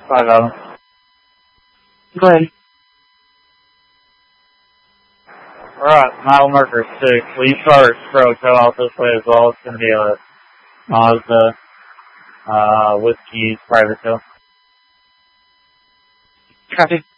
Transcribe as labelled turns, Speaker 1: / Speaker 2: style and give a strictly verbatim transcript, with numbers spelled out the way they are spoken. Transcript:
Speaker 1: Five of them.
Speaker 2: Go ahead.
Speaker 1: Alright, mile marker six. Will you start Stroke go out this way as well? It's going to be a Mazda, uh, Whiskey's private tow.
Speaker 2: Copy.